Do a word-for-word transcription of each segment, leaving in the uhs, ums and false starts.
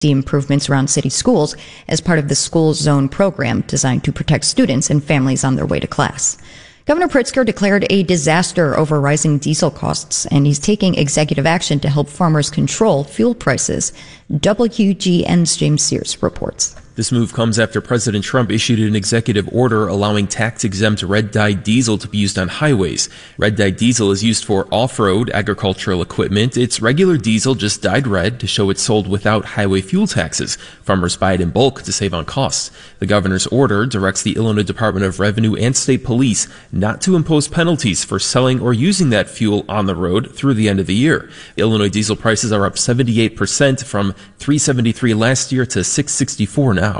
improvements around city schools as part of the School Zone program designed to protect students and families on their way to class. Governor Pritzker declared a disaster over rising diesel costs, and he's taking executive action to help farmers control fuel prices. W G N's James Sears reports. This move comes after President Trump issued an executive order allowing tax-exempt red-dyed diesel to be used on highways. Red-dyed diesel is used for off-road agricultural equipment. It's regular diesel just dyed red to show it's sold without highway fuel taxes. Farmers buy it in bulk to save on costs. The governor's order directs the Illinois Department of Revenue and state police not to impose penalties for selling or using that fuel on the road through the end of the year. Illinois diesel prices are up seventy-eight percent from three seventy-three last year to six sixty-four now.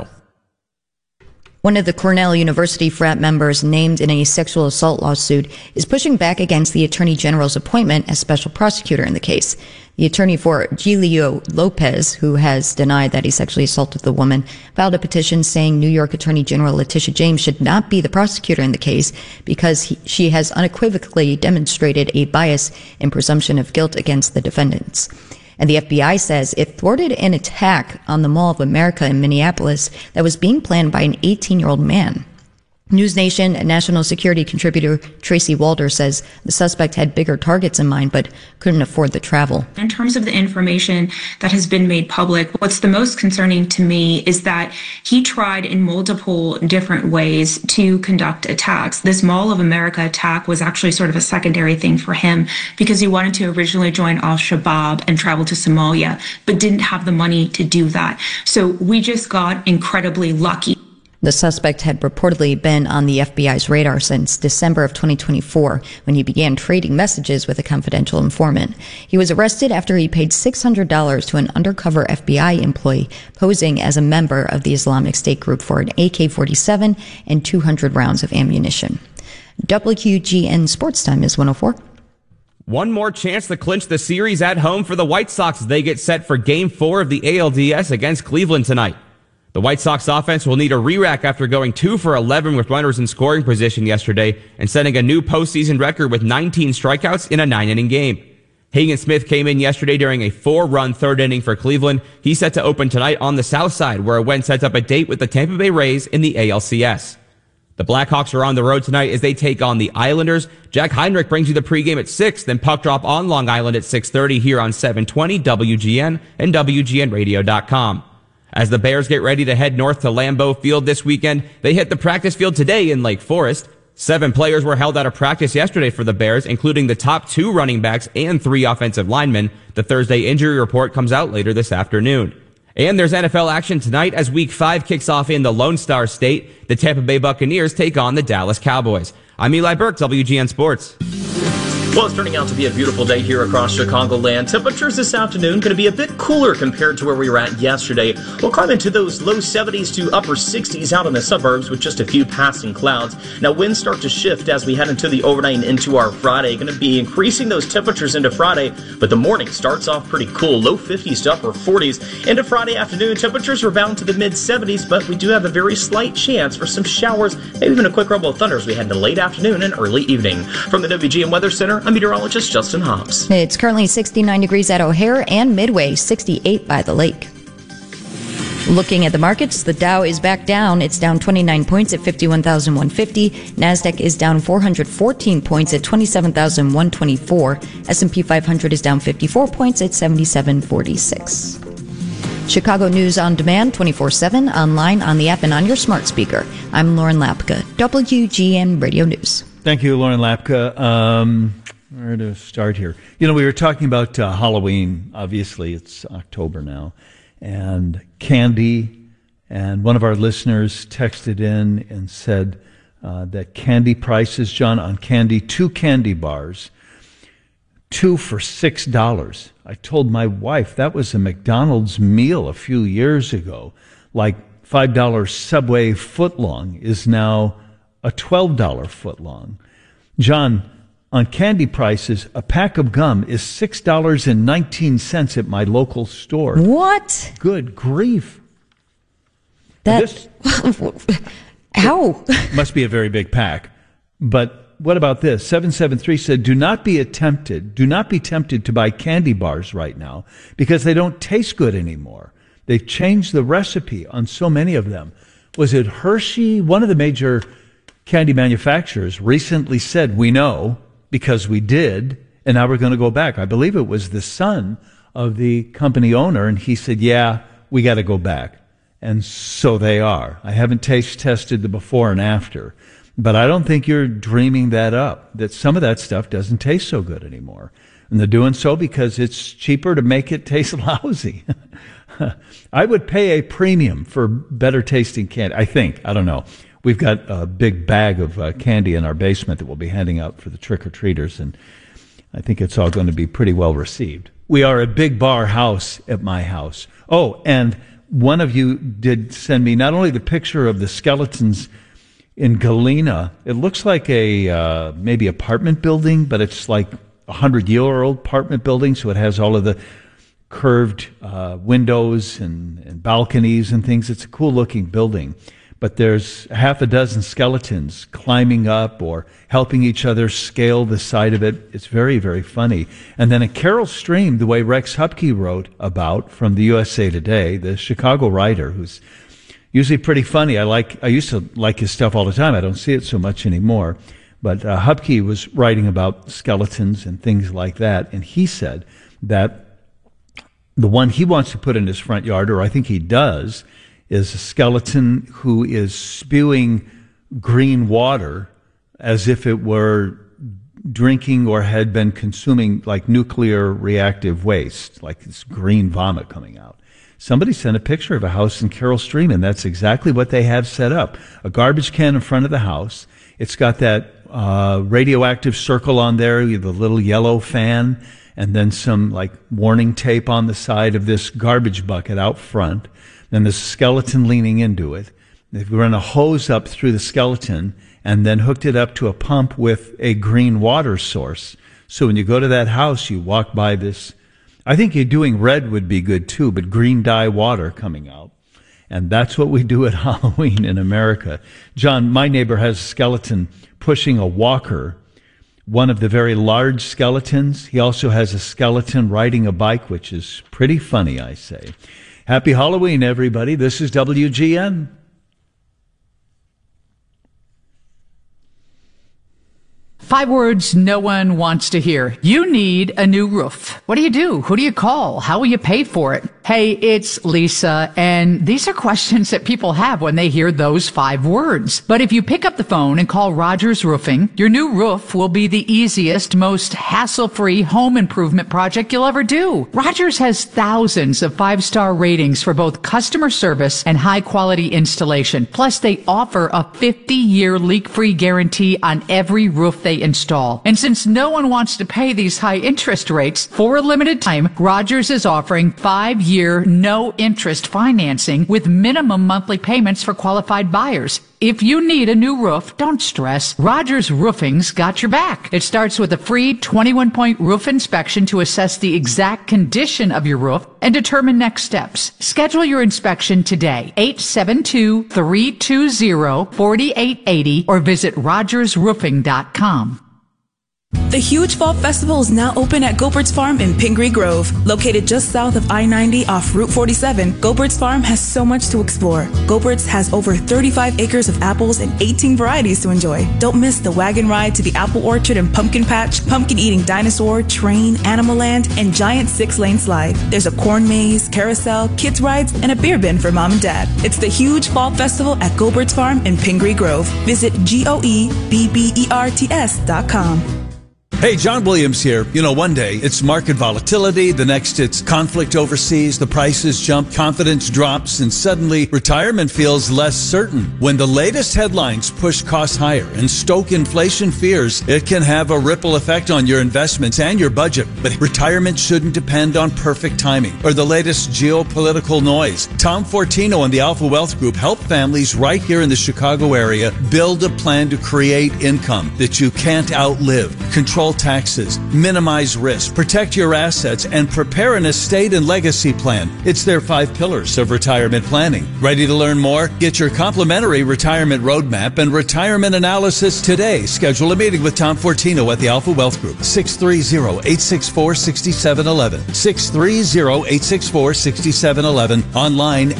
One of the Cornell University frat members named in a sexual assault lawsuit is pushing back against the Attorney General's appointment as special prosecutor in the case. The attorney for Giulio Lopez, who has denied that he sexually assaulted the woman, filed a petition saying New York Attorney General Letitia James should not be the prosecutor in the case because he, she has unequivocally demonstrated a bias and presumption of guilt against the defendants. And the F B I says it thwarted an attack on the Mall of America in Minneapolis that was being planned by an eighteen-year-old man. NewsNation national security contributor Tracy Walder says the suspect had bigger targets in mind but couldn't afford the travel. In terms of the information that has been made public, what's the most concerning to me is that he tried in multiple different ways to conduct attacks. This Mall of America attack was actually sort of a secondary thing for him because he wanted to originally join Al-Shabaab and travel to Somalia, but didn't have the money to do that. So we just got incredibly lucky. The suspect had reportedly been on the F B I's radar since December of twenty twenty-four, when he began trading messages with a confidential informant. He was arrested after he paid six hundred dollars to an undercover F B I employee posing as a member of the Islamic State group for an A K forty-seven and two hundred rounds of ammunition. W G N Sports Time is one oh four. One more chance to clinch the series at home for the White Sox as they get set for Game four of the A L D S against Cleveland tonight. The White Sox offense will need a re-rack after going two for eleven with runners in scoring position yesterday and setting a new postseason record with nineteen strikeouts in a nine-inning game. Hagen Smith came in yesterday during a four-run third inning for Cleveland. He's set to open tonight on the south side, where it went sets up a date with the Tampa Bay Rays in the A L C S. The Blackhawks are on the road tonight as they take on the Islanders. Jack Heinrich brings you the pregame at six, then puck drop on Long Island at six thirty here on seven twenty W G N and W G N radio dot com. As the Bears get ready to head north to Lambeau Field this weekend, they hit the practice field today in Lake Forest. Seven players were held out of practice yesterday for the Bears, including the top two running backs and three offensive linemen. The Thursday injury report comes out later this afternoon. And there's N F L action tonight as Week five kicks off in the Lone Star State. The Tampa Bay Buccaneers take on the Dallas Cowboys. I'm Eli Burke, W G N Sports. Well, it's turning out to be a beautiful day here across Chicagoland. Temperatures this afternoon going to be a bit cooler compared to where we were at yesterday. We'll climb into those low seventies to upper sixties out in the suburbs with just a few passing clouds. Now, winds start to shift as we head into the overnight and into our Friday. Going to be increasing those temperatures into Friday, but the morning starts off pretty cool. Low fifties to upper forties. Into Friday afternoon, temperatures rebound to the mid seventies, but we do have a very slight chance for some showers, maybe even a quick rumble of thunder as we head into late afternoon and early evening. From the W G N Weather Center, I'm meteorologist Justin Hobbs. It's currently sixty-nine degrees at O'Hare and Midway, sixty-eight by the lake. Looking at the markets, the Dow is back down. It's down twenty-nine points at fifty-one thousand one hundred fifty. NASDAQ is down four hundred fourteen points at twenty-seven thousand one hundred twenty-four. S and P five hundred is down fifty-four points at seventy-seven forty-six. Chicago News on Demand, twenty-four seven, online, on the app, and on your smart speaker. I'm Lauren Lapka, W G N Radio News. Thank you, Lauren Lapka. Um, where to start here? You know, we were talking about uh, Halloween. Obviously, it's October now. And candy. And one of our listeners texted in and said uh, that candy prices, John, on candy, two candy bars, two for six dollars. I told my wife that was a McDonald's meal a few years ago. Like five dollar Subway footlong is now a twelve dollar footlong. John, on candy prices, a pack of gum is six dollars and nineteen cents at my local store. What? Good grief. That, this, how? Must be a very big pack. But what about this? seven seven three said, do not be tempted, do not be tempted to buy candy bars right now because they don't taste good anymore. They've changed the recipe on so many of them. Was it Hershey? One of the major candy manufacturers recently said, we know because we did, and now we're going to go back. I believe it was the son of the company owner, and he said, yeah, we got to go back. And so they are. I haven't taste tested the before and after, but I don't think you're dreaming that up, that some of that stuff doesn't taste so good anymore. And they're doing so because it's cheaper to make it taste lousy. I would pay a premium for better tasting candy, I think. I don't know. We've got a big bag of uh, candy in our basement that we'll be handing out for the trick-or-treaters, and I think it's all going to be pretty well received. We are a big bar house at my house. Oh, and one of you did send me not only the picture of the skeletons in Galena, it looks like a uh, maybe apartment building, but it's like a hundred-year-old apartment building, so it has all of the curved uh, windows and, and balconies and things. It's a cool-looking building. But there's half a dozen skeletons climbing up or helping each other scale the side of it. It's very, very funny. And then a Carol Stream, the way Rex Hupke wrote about from the U S A Today, the Chicago writer, who's usually pretty funny. I like. I used to like his stuff all the time. I don't see it so much anymore. But uh, Hupke was writing about skeletons and things like that, and he said that the one he wants to put in his front yard, or I think he does, is a skeleton who is spewing green water as if it were drinking or had been consuming like nuclear reactive waste, like this green vomit coming out. Somebody sent a picture of a house in Carol Stream, and that's exactly what they have set up. A garbage can in front of the house. It's got that uh, radioactive circle on there, the little yellow fan, and then some like warning tape on the side of this garbage bucket out front. Then there's a skeleton leaning into it. They've run a hose up through the skeleton and then hooked it up to a pump with a green water source. So when you go to that house, you walk by this. I think you're doing red would be good too, but green dye water coming out. And that's what we do at Halloween in America. John, my neighbor has a skeleton pushing a walker, one of the very large skeletons. He also has a skeleton riding a bike, which is pretty funny, I say. Happy Halloween, everybody. This is W G N. Five words no one wants to hear. You need a new roof. What do you do? Who do you call? How will you pay for it? Hey, it's Lisa, and these are questions that people have when they hear those five words. But if you pick up the phone and call Rogers Roofing, your new roof will be the easiest, most hassle-free home improvement project you'll ever do. Rogers has thousands of five-star ratings for both customer service and high-quality installation. Plus, they offer a fifty-year leak-free guarantee on every roof they install. And since no one wants to pay these high interest rates, for a limited time, Rogers is offering five-year no-interest financing with minimum monthly payments for qualified buyers. If you need a new roof, don't stress. Rogers Roofing's got your back. It starts with a free twenty-one point roof inspection to assess the exact condition of your roof and determine next steps. Schedule your inspection today. eight seven two, three two zero, four eight eight zero or visit rogers roofing dot com. The Huge Fall Festival is now open at Gobert's Farm in Pingree Grove. Located just south of I ninety off Route forty-seven, Gobert's Farm has so much to explore. Gobert's has over thirty-five acres of apples and eighteen varieties to enjoy. Don't miss the wagon ride to the apple orchard and pumpkin patch, pumpkin-eating dinosaur, train, animal land, and giant six-lane slide. There's a corn maze, carousel, kids rides, and a beer bin for mom and dad. It's the Huge Fall Festival at Gobert's Farm in Pingree Grove. Visit G O E B B E R T S dot com. Hey, John Williams here. You know, one day it's market volatility, the next it's conflict overseas, the prices jump, confidence drops, and suddenly retirement feels less certain. When the latest headlines push costs higher and stoke inflation fears, it can have a ripple effect on your investments and your budget. But retirement shouldn't depend on perfect timing or the latest geopolitical noise. Tom Fortino and the Alpha Wealth Group help families right here in the Chicago area build a plan to create income that you can't outlive. Control control taxes, minimize risk, protect your assets, and prepare an estate and legacy plan. It's their five pillars of retirement planning. Ready to learn more? Get your complimentary retirement roadmap and retirement analysis today. Schedule a meeting with Tom Fortino at the Alpha Wealth Group. six three zero, eight six four, six seven one one. six three zero, eight six four, six seven one one. Online